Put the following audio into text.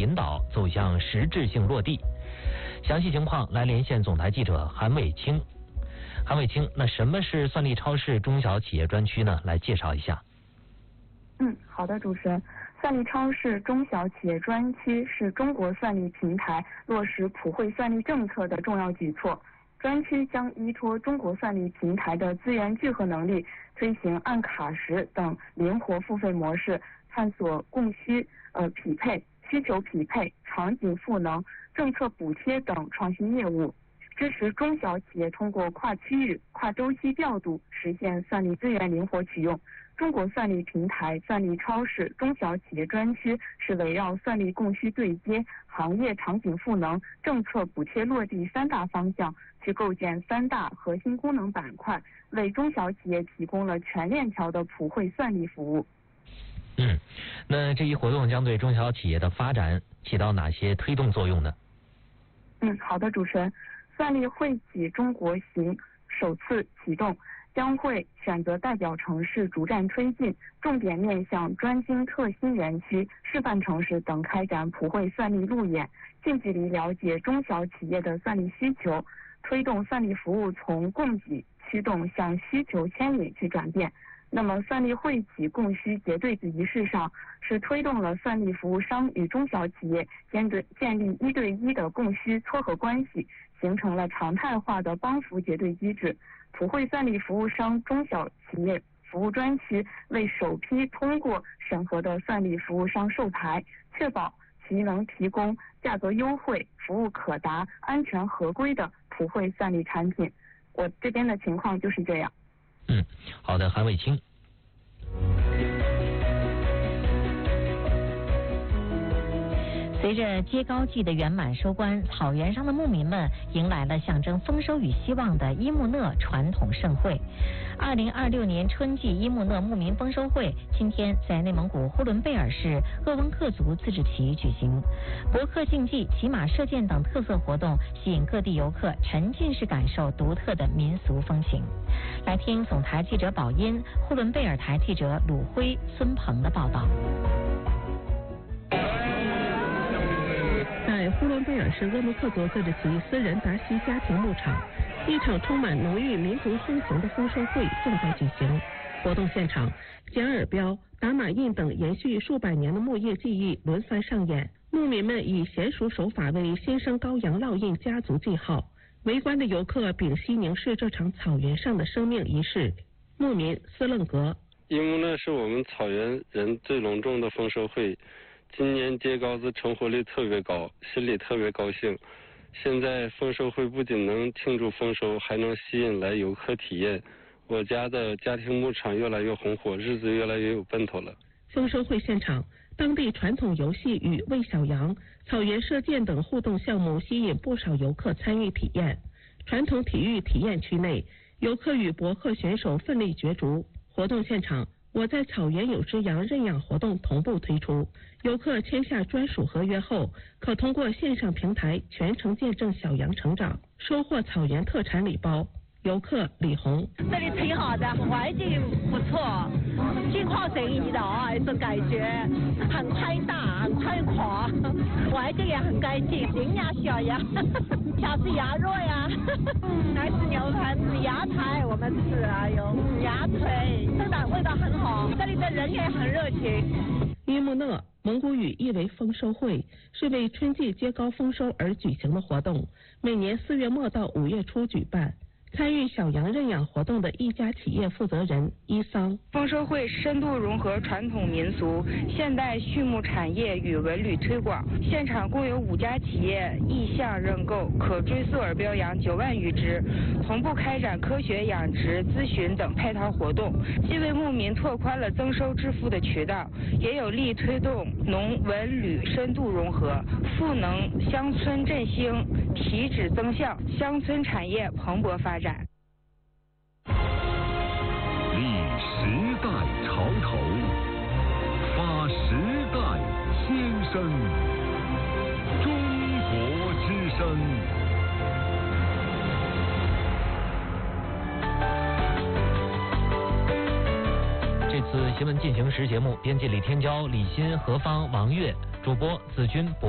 引导走向实质性落地。详细情况来连线总台记者韩伟清。韩伟清，那什么是算力超市中小企业专区呢？来介绍一下。 好的，主持人。算力超市中小企业专区是中国算力平台落实普惠算力政策的重要举措。专区将依托中国算力平台的资源聚合能力，推行按卡时等灵活付费模式，探索供需匹配、需求匹配、场景赋能、政策补贴等创新业务，支持中小企业通过跨区域、跨周期调度实现算力资源灵活取用。中国算力平台算力超市中小企业专区是围绕算力供需对接、行业场景赋能、政策补贴落地3大方向，去构建3大核心功能板块，为中小企业提供了全链条的普惠算力服务。 那这一活动将对中小企业的发展起到哪些推动作用呢？ 好的，主持人。算力惠企中国行首次启动，将会选择代表城市逐站推进，重点面向专精特新园区、示范城市等开展普惠算力路演，近距离了解中小企业的算力需求，推动算力服务从供给驱动向需求牵引去转变。那么算力惠企供需结对子仪式上，是推动了算力服务商与中小企业建立1对1的供需撮合关系，形成了常态化的帮扶结对机制。普惠算力服务商中小企业服务专区为首批通过审核的算力服务商授牌，确保其能提供价格优惠、服务可达、安全合规的普惠算力产品。我这边的情况就是这样。 好的，韩伟清。 随着接高季的圆满收官，草原上的牧民们迎来了象征丰收与希望的伊木讷传统盛会。2026年春季伊木讷牧民丰收会今天在内蒙古呼伦贝尔市鄂温克族自治旗举行，博客竞技、骑马射箭等特色活动吸引各地游客沉浸式感受独特的民俗风情。来听总台记者宝音、呼伦贝尔台记者鲁辉、孙鹏的报道。 在呼伦贝尔市鄂温克族自治旗斯仁达西家庭牧场，一场充满浓郁民族风情的丰收会正在举行。活动现场，剪耳标、打马印等延续数百年的牧业技艺轮番上演，牧民们以娴熟手法为新生羔羊烙印家族记号。围观的游客屏息凝视这场草原上的生命仪式。牧民斯楞格： 伊木讷是我们草原人最隆重的丰收会。今年秸秆子成活率特别高，心里特别高兴。现在丰收会不仅能庆祝丰收，还能吸引来游客体验。我家的家庭牧场越来越红火，日子越来越有奔头了。 丰收会现场，当地传统游戏与喂小羊、草原射箭等互动项目吸引不少游客参与体验。传统体育体验区内，游客与博客选手奋力角逐。活动现场，我在草原有只羊认养活动同步推出，游客签下专属合约后，可通过线上平台全程见证小羊成长，收获草原特产礼包。游客李红： 这里挺好的，环境不错，金矿水泥的啊，这感觉很宽大，很宽阔，环境也很干净，领养小羊，想吃羊肉呀，来吃牛排，吃羊排，我们吃啊，有羊腿，真的味道很好，这里的人也很热情。 伊木讷蒙古语意为丰收会，是为春季接高丰收而举行的活动，每年4月末到5月初举办。参与小羊认养活动的一家企业负责人伊桑： 丰收会深度融合传统民俗、现代畜牧产业与文旅推广。现场共有5家企业意向认购可追溯耳标羊9万余只，同步开展科学养殖、咨询等配套活动，既为牧民拓宽了增收致富的渠道，也有力推动农文旅深度融合，赋能乡村振兴，提质增效，乡村产业蓬勃发展。 立时代潮头，发时代先声，中国之声。 这次新闻进行时节目，编辑李天骄、李欣、何芳、王悦，主播子君。